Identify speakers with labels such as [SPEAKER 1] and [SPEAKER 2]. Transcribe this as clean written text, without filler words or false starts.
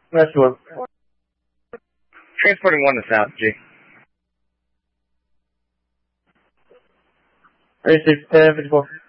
[SPEAKER 1] That's one.
[SPEAKER 2] Transporting 1 to South, G.
[SPEAKER 1] 36, 10, 54.